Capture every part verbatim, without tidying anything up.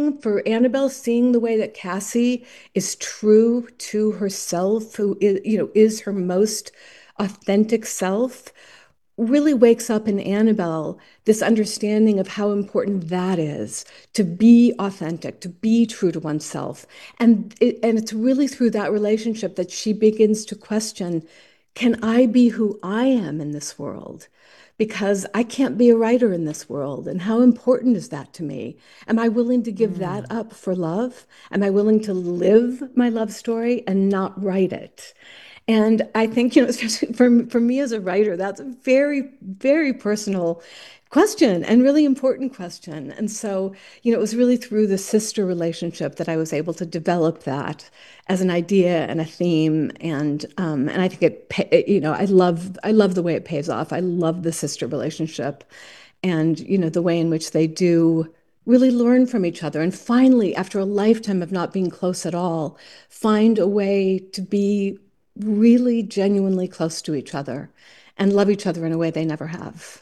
seeing for Annabelle, seeing the way that Cassie is true to herself, who is, you know, is her most authentic self, really wakes up in Annabelle this understanding of how important that is to be authentic, to be true to oneself. And it, and it's really through that relationship that she begins to question, can I be who I am in this world? Because I can't be a writer in this world. And how important is that to me? Am I willing to give that Mm. up for love? Am I willing to live my love story and not write it? And I think, you know, especially for, for me as a writer, that's a very, very personal question and really important question. And so, you know, it was really through the sister relationship that I was able to develop that as an idea and a theme. And um, and I think it, it, you know, I love I love the way it pays off. I love the sister relationship, and you know, the way in which they do really learn from each other. And finally, after a lifetime of not being close at all, find a way to be really genuinely close to each other and love each other in a way they never have.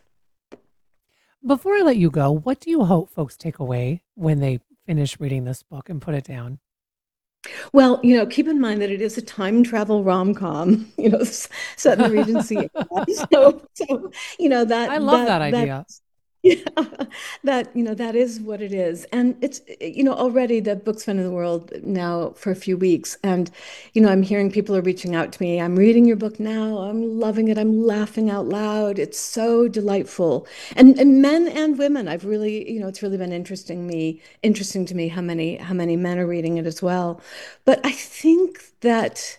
Before I let you go, what do you hope folks take away when they finish reading this book and put it down? Well, you know, keep in mind that it is a time travel rom-com, you know, set in the Regency era. So, so, you know, that I love that that that idea. yeah, that, you know, that is what it is. And it's, you know, already the book's been in the world now for a few weeks. And, you know, I'm hearing people are reaching out to me. I'm reading your book now. I'm loving it. I'm laughing out loud. It's so delightful. And and men and women, I've really, you know, it's really been interesting me, interesting to me how many how many men are reading it as well. But I think that,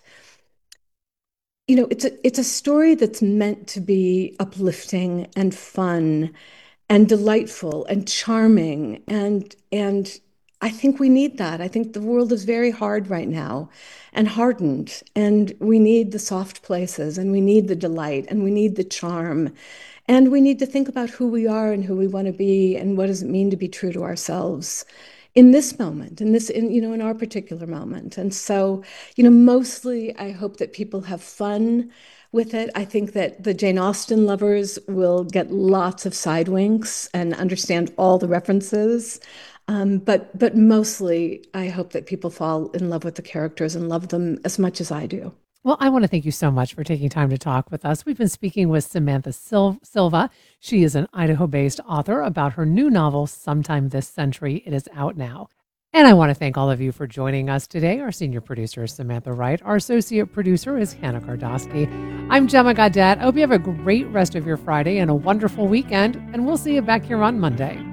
you know, it's a it's a story that's meant to be uplifting and fun and delightful and charming, and and I think we need that. I think the world is very hard right now and hardened, and we need the soft places, and we need the delight, and we need the charm, and we need to think about who we are and who we want to be and what does it mean to be true to ourselves in this moment, in this, in, you know, in our particular moment. And so, you know, mostly I hope that people have fun with it. I think that the Jane Austen lovers will get lots of side winks and understand all the references. Um, but but mostly, I hope that people fall in love with the characters and love them as much as I do. Well, I want to thank you so much for taking time to talk with us. We've been speaking with Samantha Sil- Silva. She is an Idaho based author about her new novel, Sometime This Century. It is out now. And I want to thank all of you for joining us today. Our senior producer is Samantha Wright. Our associate producer is Hannah Kardowski. I'm Gemma Gadet. I hope you have a great rest of your Friday and a wonderful weekend. And we'll see you back here on Monday.